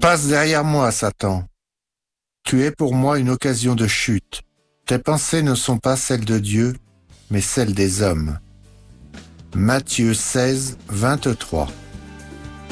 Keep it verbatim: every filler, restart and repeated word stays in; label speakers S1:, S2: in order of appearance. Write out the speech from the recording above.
S1: Passe derrière moi, Satan. Tu es pour moi une occasion de chute. Tes pensées ne sont pas celles de Dieu, mais celles des hommes. Matthieu seize, vingt-trois.